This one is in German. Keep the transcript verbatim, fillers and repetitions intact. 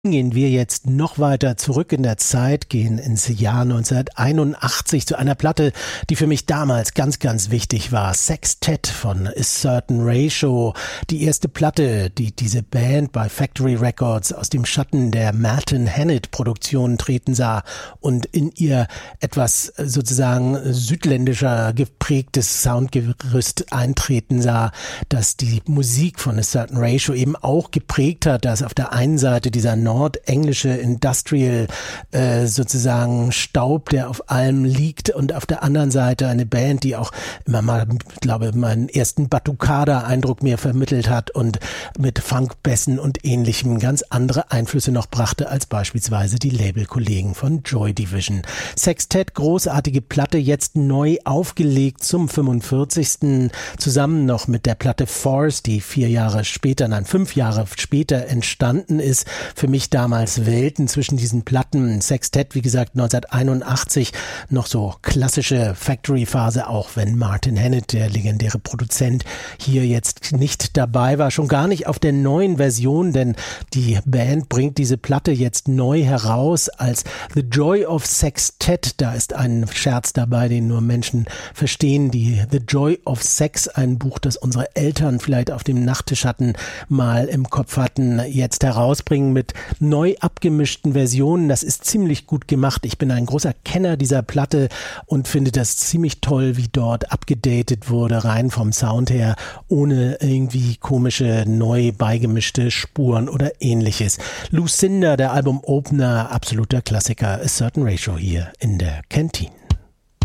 Gehen wir jetzt noch weiter zurück in der Zeit, gehen ins Jahr neunzehnhunderteinundachtzig zu einer Platte, die für mich damals ganz, ganz wichtig war. Sextet von A Certain Ratio, die erste Platte, die diese Band bei Factory Records aus dem Schatten der Martin Hannett-Produktion treten sah und in ihr etwas sozusagen südländischer geprägtes Soundgerüst eintreten sah, das die Musik von A Certain Ratio eben auch geprägt hat, dass auf der einen Seite dieser nordenglische Industrial äh, sozusagen Staub, der auf allem liegt, und auf der anderen Seite eine Band, die auch immer mal, glaube meinen ersten Batucada-Eindruck mir vermittelt hat und mit Funkbässen und Ähnlichem ganz andere Einflüsse noch brachte als beispielsweise die Labelkollegen von Joy Division. Sextet, großartige Platte, jetzt neu aufgelegt zum fünfundvierzigsten zusammen noch mit der Platte Force, die vier Jahre später, nein, fünf Jahre später entstanden ist. Für mich damals Welten zwischen diesen Platten. Sextet, wie gesagt, neunzehnhunderteinundachtzig, noch so klassische Factory-Phase, auch wenn Martin Hannett, der legendäre Produzent, hier jetzt nicht dabei war, schon gar nicht auf der neuen Version, denn die Band bringt diese Platte jetzt neu heraus als The Joy of Sextet. Da ist ein Scherz dabei, den nur Menschen verstehen, die The Joy of Sex, ein Buch, das unsere Eltern vielleicht auf dem Nachttisch hatten, mal im Kopf hatten, jetzt herausbringen mit neu abgemischten Versionen. Das ist ziemlich gut gemacht. Ich bin ein großer Kenner dieser Platte und finde das ziemlich toll, wie dort abgedatet wurde, rein vom Sound her, ohne irgendwie komische, neu beigemischte Spuren oder ähnliches. Lucinda, der Album-Opener, absoluter Klassiker, A Certain Ratio hier in der Canteen.